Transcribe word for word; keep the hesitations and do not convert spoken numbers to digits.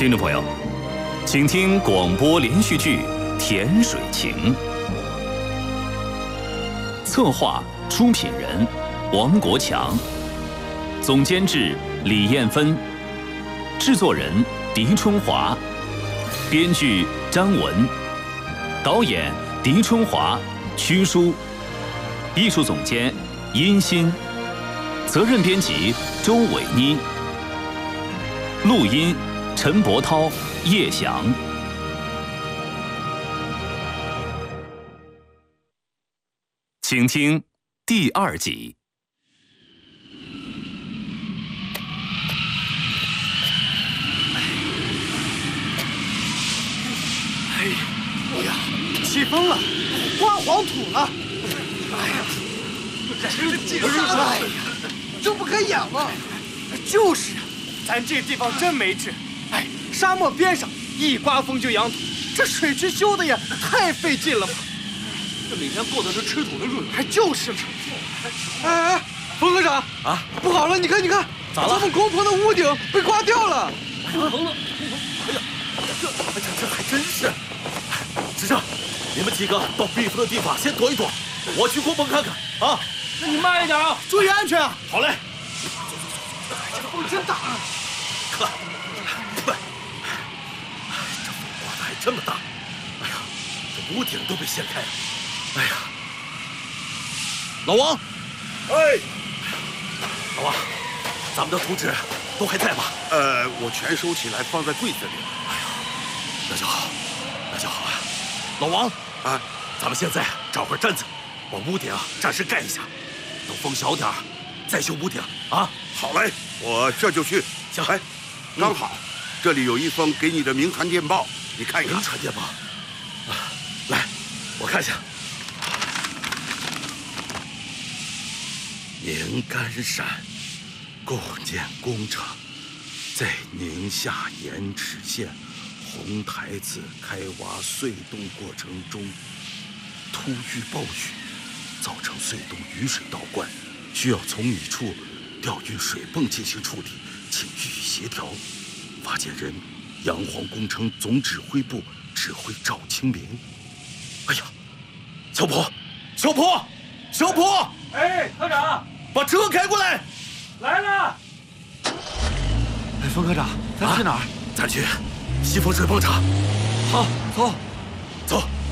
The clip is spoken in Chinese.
听众朋友，请听广播连续剧《甜水情》，策划、出品人王国强，总监制李艳芬，制作人狄春华，编剧张文，导演狄春华、屈舒，艺术总监殷鑫，责任编辑周伟妮，录音陈伯涛、叶翔。请听第二集。 哎呀，哎呀，起风了，刮黄土了。哎呀，这这不是哎呀，这不可养吗？就是，咱这地方真没治。哎，沙漠边上一刮风就扬土，这水池修的也太费劲了吧？这每天过的是吃土的日子，还就是嘛。哎哎，冯科长啊，不好了，你看你看， 咋了？ 咱们工棚的屋顶被刮掉了。 工棚了，哎呀，这哎呀这还真是。师长，你们几个到避风的地方先躲一躲，我去工棚看看啊。 那你慢一点啊，注意安全啊。 好嘞。 这个风真大啊！ 呵，对，这风刮的还这么大，哎呀，这屋顶都被掀开了。哎呀，老王， 哎， 老王，咱们的图纸都还在吗？ 呃，我全收起来放在柜子里了。 哎呀，那就好，那就好啊。老王啊， 咱们现在找块毡子，把屋顶暂时盖一下，等风小点再修屋顶啊。 好嘞，我这就去。 行， 哎，刚好，这里有一封给你的明传电报，你看一看。 明传电报，啊，来，我看一下。宁干山构建工程在宁夏盐池县红台子开挖隧洞过程中，突遇暴雨，造成隧洞雨水倒灌，需要从一处调运水泵进行处理，请予以协调。发件人：洋黄工程总指挥部指挥赵清明。哎呀，小坡，小坡，小坡！ 哎，科长， 把车开过来。 来了。哎，冯科长，咱去哪儿？ 咱去西风水泵厂。 好，走。 走。